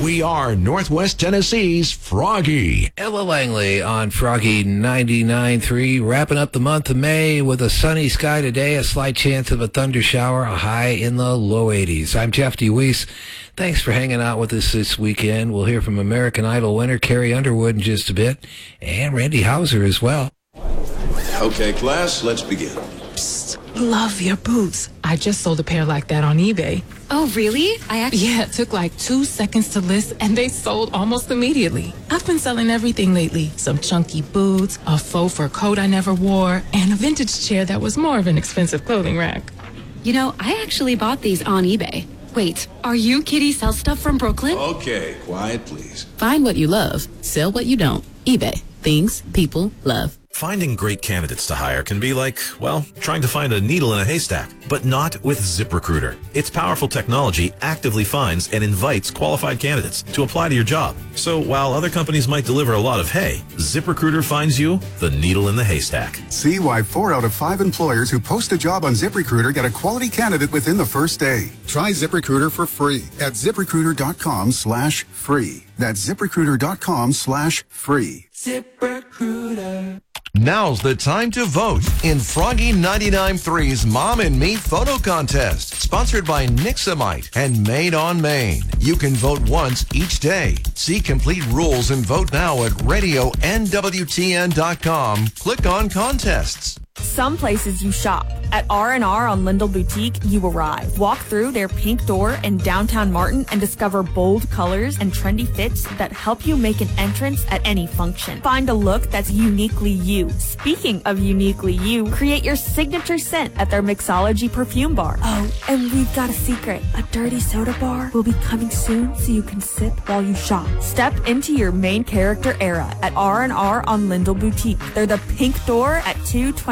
We are Northwest Tennessee's Froggy. Ella Langley on Froggy 99.3, wrapping up the month of May with a sunny sky today, a slight chance of a thunder shower, a high in the low 80s. I'm Jeff DeWeese. Thanks for hanging out with us this weekend. We'll hear from American Idol winner Carrie Underwood in just a bit, and Randy Houser as well. Okay, class, let's begin. Psst, love your boots. I just sold a pair like that on eBay. Oh, really? Yeah, it took like 2 seconds to list, and they sold almost immediately. I've been selling everything lately. Some chunky boots, a faux fur coat I never wore, and a vintage chair that was more of an expensive clothing rack. You know, I actually bought these on eBay. Wait, are you Kitty Sell Stuff from Brooklyn? Okay, quiet, please. Find what you love. Sell what you don't. eBay. Things people love. Finding great candidates to hire can be like, well, trying to find a needle in a haystack, but not with ZipRecruiter. Its powerful technology actively finds and invites qualified candidates to apply to your job. So while other companies might deliver a lot of hay, ZipRecruiter finds you the needle in the haystack. See why 4 out of 5 employers who post a job on ZipRecruiter get a quality candidate within the first day. Try ZipRecruiter for free at ZipRecruiter.com/free. That's ZipRecruiter.com/free. ZipRecruiter. Now's the time to vote in Froggy 99.3's Mom and Me Photo Contest, sponsored by Nixamite and Made on Maine. You can vote once each day. See complete rules and vote now at radionwtn.com. Click on contests. Some places you shop. At R&R on Lindell Boutique, you arrive. Walk through their pink door in downtown Martin and discover bold colors and trendy fits that help you make an entrance at any function. Find a look that's uniquely you. Speaking of uniquely you, create your signature scent at their Mixology perfume bar. Oh, and we've got a secret. A dirty soda bar will be coming soon so you can sip while you shop. Step into your main character era at R&R on Lindell Boutique. They're the pink door at 220